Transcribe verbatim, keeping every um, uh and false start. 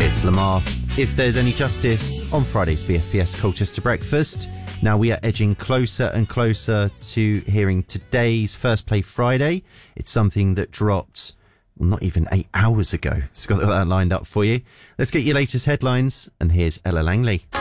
It's Lamar. If there's any justice on Friday's B F P S Colchester Breakfast. Now we are edging closer and closer to hearing today's First Play Friday. It's something that dropped, well, not even eight hours ago. So got that lined up for you. Let's get your latest headlines, and here's Ella Langley.